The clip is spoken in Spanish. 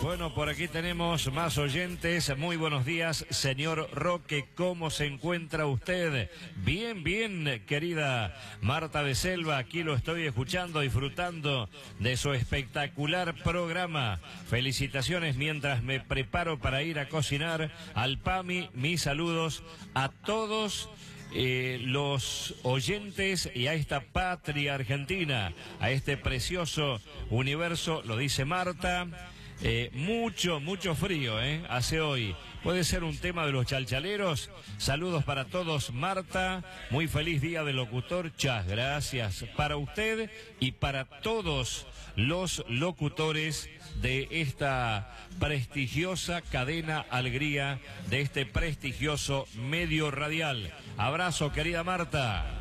Bueno, por aquí tenemos más oyentes. Muy buenos días, señor Roque. ¿Cómo se encuentra usted? Bien, bien, querida Marta de Selva. Aquí lo estoy escuchando, disfrutando de su espectacular programa. Felicitaciones mientras me preparo para ir a cocinar al PAMI. Mis saludos a todos los oyentes y a esta patria argentina, a este precioso universo, lo dice Marta. Mucho frío, hace hoy. Puede ser un tema de los chalchaleros. Saludos para todos, Marta. Muy feliz día del locutor. Muchas gracias para usted y para todos los locutores de esta prestigiosa cadena Alegría, de este prestigioso medio radial. Abrazo, querida Marta.